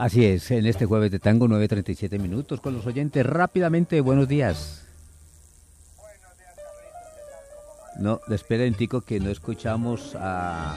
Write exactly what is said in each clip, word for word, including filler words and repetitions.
Así es, en este jueves de tango, nueve treinta y siete minutos, con los oyentes rápidamente, buenos días. No, esperen, Tico, que no escuchamos a...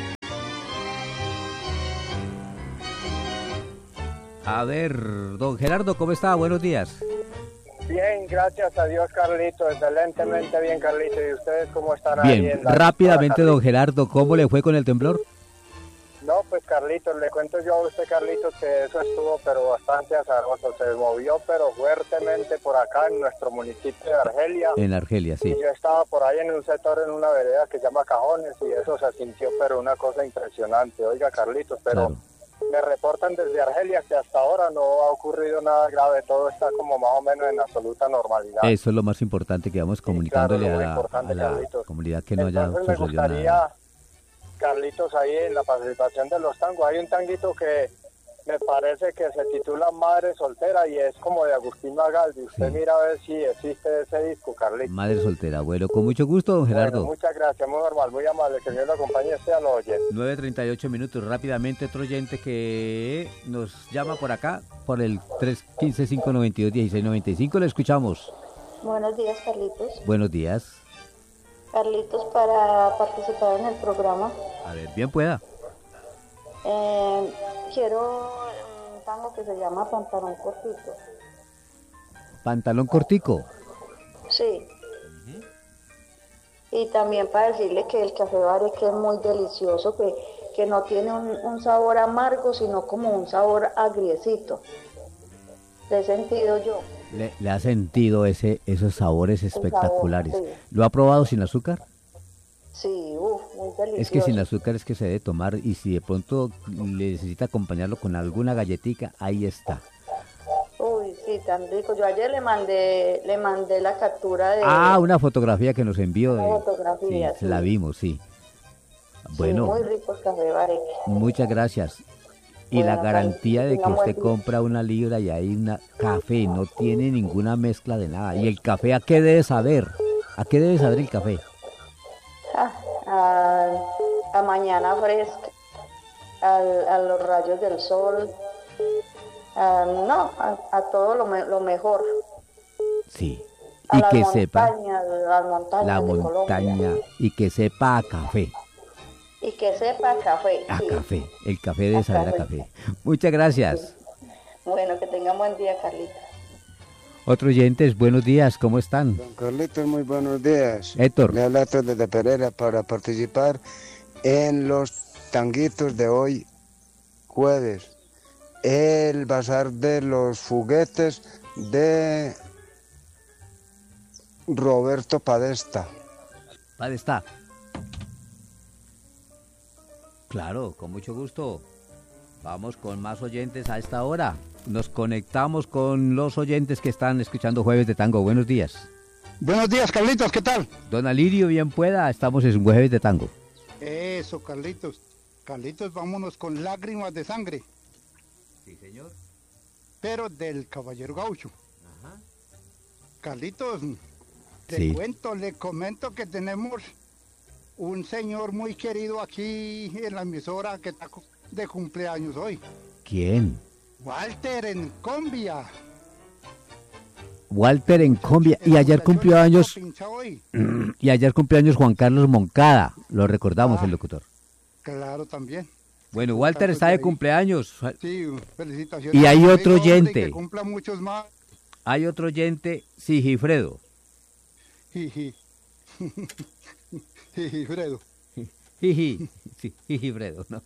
A ver, don Gerardo, ¿cómo está? Buenos días. Bien, gracias a Dios, Carlito, excelentemente bien, Carlito. ¿Y ustedes cómo están ahí? Bien, rápidamente, don Gerardo, ¿cómo le fue con el temblor? No, pues Carlitos, le cuento yo a usted, Carlitos, que eso estuvo pero bastante azaroso. Se movió pero fuertemente por acá en nuestro municipio de Argelia. En Argelia, sí. Y yo estaba por ahí en un sector, en una vereda que se llama Cajones, y eso se sintió pero una cosa impresionante. Oiga, Carlitos, pero Claro. me reportan desde Argelia que hasta ahora no ha ocurrido nada grave. Todo está como más o menos en absoluta normalidad. Eso es lo más importante, que vamos comunicándole claro, a, muy la, importante, a la Carlitos. comunidad que no haya Entonces me sucedido gustaría, nada. Carlitos, ahí en la participación de los tangos, hay un tanguito que me parece que se titula Madre Soltera y es como de Agustín Magaldi. Usted Sí. mira a ver si existe ese disco, Carlitos. Madre soltera, bueno, con mucho gusto, don Gerardo. Bueno, muchas gracias, muy normal, muy amable, que Dios lo acompañe, esté a lo oye. nueve treinta y ocho minutos, rápidamente otro oyente que nos llama por acá, por el tres uno cinco, cinco nueve dos, uno seis nueve cinco, le escuchamos. Buenos días, Carlitos. Buenos días. Carlitos, para participar en el programa, A ver, bien pueda. eh, quiero un tango que se llama Pantalón Cortito. Pantalón cortico. Sí. Y también para decirle que el café Bareque es muy delicioso, que, que no tiene un, un sabor amargo, sino como un sabor agriecito. Le he sentido yo. Le, le ha sentido ese, esos sabores espectaculares. sabor, sí. ¿Lo ha probado sin azúcar? Sí, uff, muy delicioso. Es que sin azúcar es que se debe tomar, y si de pronto necesita acompañarlo con alguna galletica, ahí está. Uy, sí, tan rico. Yo ayer le mandé, le mandé la captura de... Ah, una fotografía que nos envió. Una De, fotografía, sí, sí. la vimos, sí. Sí, Bueno, muy rico el café Bareque. muchas gracias. Y Bueno, la garantía de que tengamos usted buen día. compra una libra y hay una café, no tiene ninguna mezcla de nada. ¿Y el café a qué debe saber? ¿A qué debe saber el café? Ah, a, a mañana fresca, al- a los rayos del sol, a- no, a, a todo lo, me- lo mejor. Sí. A Y las que sepa montañas, las montañas la de Colombia. montaña, y que sepa a café. Y que sepa café. A sí. café. El café debe A saber a café. café. Muchas gracias. Bueno, que tengan buen día, Carlita. Otros oyentes, buenos días, ¿cómo están? Don Carlitos, muy buenos días. Héctor. Le habla Héctor desde Pereira para participar en los tanguitos de hoy, jueves. El bazar de los juguetes de Roberto Padesta. ¿Dónde está? Claro, con mucho gusto. Vamos con más oyentes a esta hora. Nos conectamos con los oyentes que están escuchando Jueves de Tango. Buenos días. Buenos días, Carlitos, ¿qué tal? Don Alirio, bien pueda, estamos en Jueves de Tango. Eso, Carlitos. Carlitos, vámonos con Lágrimas de Sangre, Sí, señor. pero del Caballero Gaucho. Ajá. Carlitos, te Sí. cuento, le comento que tenemos un señor muy querido aquí en la emisora que está cu- de cumpleaños hoy. ¿Quién? Walter en Combia. Walter en Combia. El Y ayer cumpleaños cumplió de años, Pincha hoy. y ayer cumplió años Juan Carlos Moncada. Lo recordamos, Ah. el locutor. Claro, también. Bueno, Walter está de cumpleaños. Sí, felicitaciones. Y hay a ese otro hombre, oyente. Que cumpla muchos más. Hay otro oyente, Sigifredo. Jiji. Jiji, Fredo. Jiji, sí, Sigifredo, ¿no?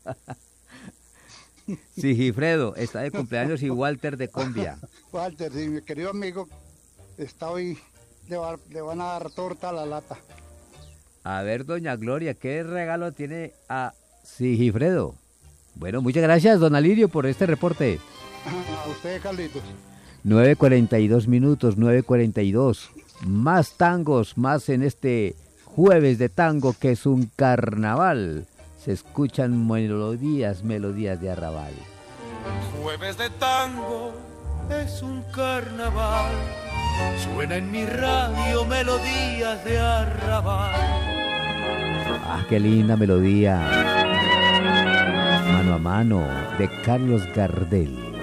Sigifredo está de cumpleaños y Walter de Combia. Walter, sí, mi querido amigo, está hoy, le, va- le van a dar torta a la lata. A ver, doña Gloria, ¿qué regalo tiene a Sigifredo? Bueno, muchas gracias, don Alirio, por este reporte. A usted, Carlitos. nueve cuarenta y dos minutos, nueve cuarenta y dos. Más tangos, más en este jueves de tango que es un carnaval. Se escuchan melodías, melodías de arrabal. Jueves de tango es un carnaval, suena en mi radio melodías de arrabal. Ah, qué linda melodía. Mano a mano de Carlos Gardel.